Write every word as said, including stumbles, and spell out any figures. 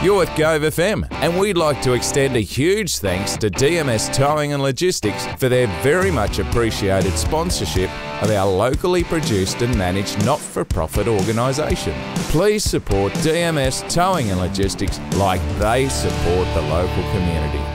You're with Gove F M, and we'd like to extend a huge thanks to D M S Towing and Logistics for their very much appreciated sponsorship of our locally produced and managed not-for-profit organisation. Please support D M S Towing and Logistics like they support the local community.